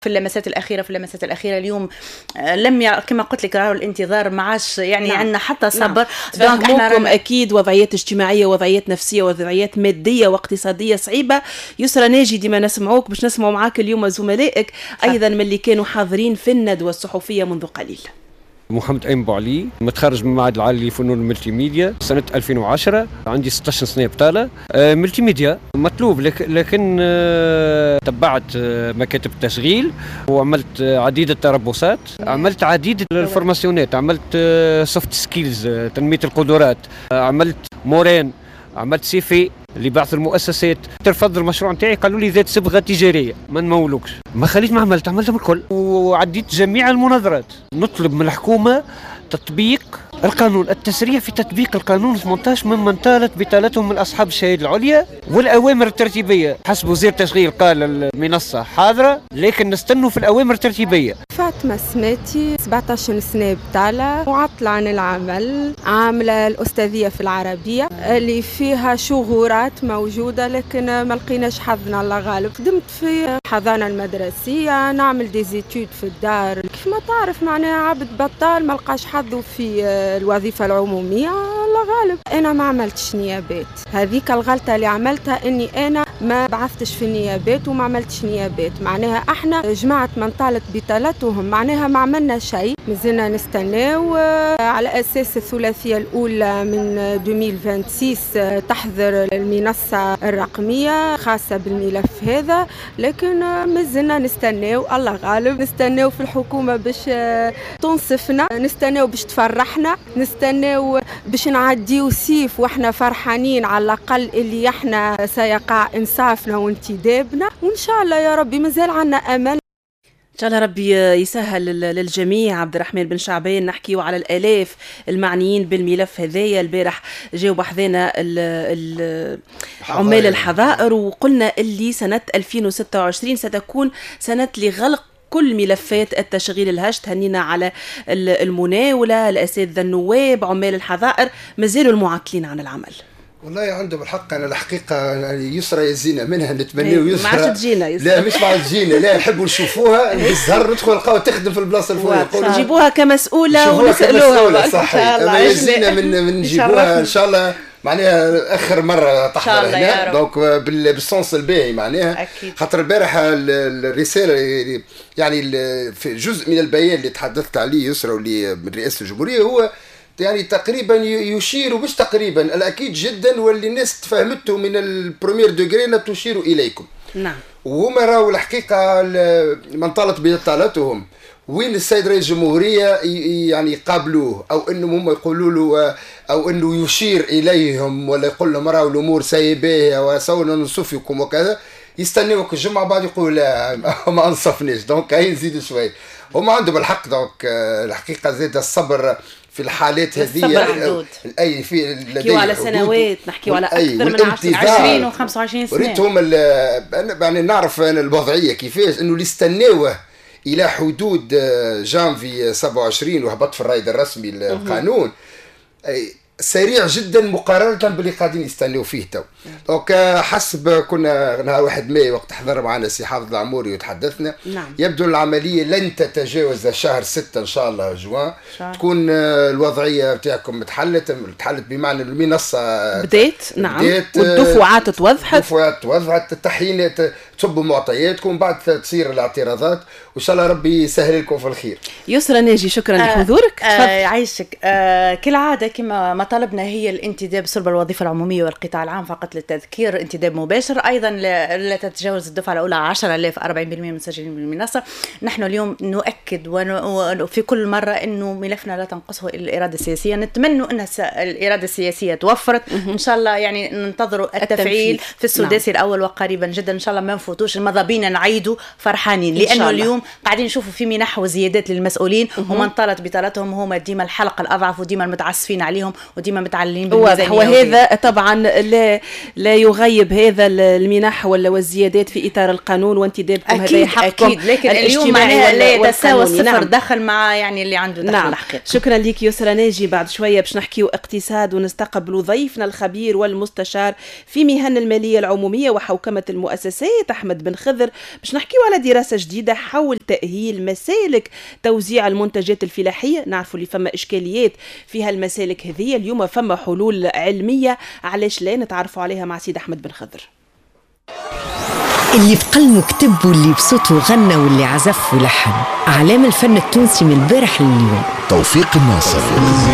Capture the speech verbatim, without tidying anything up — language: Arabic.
في اللمسات الأخيرة في اللمسات الأخيرة اليوم لم ي... كما قلت لك راهو الانتظار ما عادش يعني نعم. عندنا حتى صبر. نعم. تفهموكم أكيد وضعيات اجتماعية وضعيات نفسية وضعيات مادية واقتصادية صعيبة. يسرى ناجي ديما نسمعوك باش نسمعوا معاك اليوم زملائك أيضا من اللي كانوا حاضرين في الندوة الصحفية منذ قليل. محمد أيمن بوعلي، متخرج من المعهد العالي لفنون الملتي ميديا سنة ألفين وعشرة، عندي ستة عشر سنة بطالة. آه ملتي ميديا مطلوب، لك لكن آه تبعت آه مكاتب التشغيل وعملت آه عديد التربصات، عملت عديد الفورماسيونات، عملت آه سوفت سكيلز آه تنمية القدرات، آه عملت مورين، عملت سيفي لبعض المؤسسات. ترفض المشروع نتاعي، قالوا لي ذات صبغه تجاريه ما نمولوكش، ما خليت ما عملت عملتهم الكل وعديت جميع المناظرات. نطلب من الحكومه تطبيق القانون، التسريع في تطبيق القانون ثمانية عشر ممن طالت بطالتهم من اصحاب الشهاده العليا، والاوامر الترتيبيه حسب وزير التشغيل قال المنصه حاضره، لكن نستنوا في الاوامر الترتيبيه. فاطمه سماتي، سبعة عشر سنه بطاله، معطله عن العمل، عامله الاستاذيه في العربيه اللي فيها شغورات موجوده، لكن ما لقيناش حظنا الله غالب. خدمت في الحضانه المدرسيه، نعمل ديزيتود في الدار، كيف ما تعرف معناها عبد بطال ما لقاش حظه في الوظيفه العموميه الله غالب. انا ما عملتش نيابات، هذيك الغلطه اللي عملتها اني انا ما بعثتش في النيابات وما عملتش نيابات. معناها احنا جماعه من طالت بطالتهم معناها ما عملنا شيء، مازلنا نستناو على اساس الثلاثيه الاولى من ألفين وستة وعشرين تحضر المنصه الرقميه خاصه بالملف هذا، لكن مازلنا نستناو الله غالب. نستناو في الحكومه باش تنصفنا، نستناو باش تفرحنا، نستناو باش نعديو سيف واحنا فرحانين على الاقل اللي احنا سيقع انصافنا وانتدابنا، وان شاء الله يا ربي مازال عنا امل. إن شاء الله ربي يسهل للجميع. عبد الرحمن بن شعبان، نحكيو على الآلاف المعنيين بالملف هذايا. البارح جاوا بحذانا عمال الحظائر وقلنا اللي سنة ألفين وستة وعشرين ستكون سنة لغلق كل ملفات التشغيل الهش. تهنينا على المناولة، الأساتذة النواب، عمال الحظائر مازالوا المعطلين عن العمل. والله عنده بالحق. انا الحقيقه يسرى يزينا منها نتمنيو يسرى. ما عادش تجينا يسرى. لا مش ما عادش تجينا، لا نحبوا نشوفوها بالزهر ندخل نلقاو تخدم في البلاصه الفلانيه، نجيبوها كمسؤوله ونسالوها. صحيح يزينا من من نجيبوها ان شاء الله. معناها اخر مره تحضر هنا دونك بالسونس الباهي معناها، خاطر البارح الرساله يعني في جزء من البيان اللي تحدثت عليه يسرى واللي من رئاسه الجمهوريه هو يعني تقريبا يشير، مش تقريبا الاكيد جدا، واللي الناس تفهمته من البرومير دوغري تشير اليكم. نعم. وهما راهو الحقيقه من طالت بطالتهم وين السيد رئيس الجمهوريه يعني يقابلوه او انهم هم يقولوا له او انه يشير اليهم ولا يقول لهم راهو الامور سايبه وسونا نصفكم وكذا، يستناوك الجمعه بعد يقول لا ما انصفناش. دونك هاي نزيد شوي. هما عندهم الحق. دونك الحقيقه زاد الصبر في الحالات هذه اي في نحكيو على سنوات، نحكيو على اكثر من عشرين وخمسة وعشرين سنه. وريتهم يعني نعرف انا الوضعيه كيفاش انه اللي استناوه الى حدود جانفي سبعة وعشرين وهبط في الرايد الرسمي القانون سريع جدا مقارنه باللي قاعدين يستناو فيه تو. دونك حسب كنا نهار واحد ماي وقت حضر معنا سي حافظ العموري وتحدثنا. نعم. يبدو العمليه لن تتجاوز شهر ستة ان شاء الله جوان تكون الوضعيه بتاعكم تحلت تحلت بمعنى المنصه بدات. نعم. بدات والدفعات توضحت الدفعات توضحت التحيينات تصبوا معطياتكم بعد تصير الاعتراضات وان شاء الله ربي يسهل لكم في الخير. يسرى ناجي شكرا آه لحضورك. آه عايشك. آه كالعاده كما ما طلبنا هي الانتداب صلب الوظيفه العموميه والقطاع العام فقط للتذكير، انتداب مباشر ايضا لا تتجاوز الدفعه الاولى عشرة آلاف أربعين بالمئة مسجلين بالمنصه. نحن اليوم نؤكد وفي كل مره انه ملفنا لا تنقصه الاراده السياسيه. نتمنى ان الاراده السياسيه توفرت ان شاء الله. يعني ننتظروا التفعيل في السداسي. نعم. الاول وقريبا جدا ان شاء الله ما نفوتوش الماضى بينا نعيدوا فرحانين، لانه اليوم قاعدين نشوفوا في منح وزيادات للمسؤولين ومن طالت بطالتهم هم ديما الحلقه الاضعف وديما المتعسفين عليهم وديما متعلمين بالميزانيه. وهذا طبعا لا لا يغيب هذا المنح ولا والزيادات في اطار القانون وانتدابكم هذا حقكم اكيد، لكن اليوم معناها لا يتساوى الصفر. نعم. دخل مع يعني اللي عنده دخل. نعم. الحقيقة. شكرا لك يسرى ناجي. بعد شويه باش نحكيو اقتصاد ونستقبلوا ضيفنا الخبير والمستشار في مهن الماليه العموميه وحوكمه المؤسسات أحمد بن خضر باش نحكيو على دراسة جديدة حول تأهيل مسالك توزيع المنتجات الفلاحية. نعرفوا اللي فما إشكاليات في هالمسالك هذه، اليوم فما حلول علمية، علاش لا نتعرفوا عليها مع سيد أحمد بن خضر. اللي في قلمه كتب واللي بصوته غنى واللي عزف ولحن، أعلام الفن التونسي من البارح لليوم. توفيق الناصر.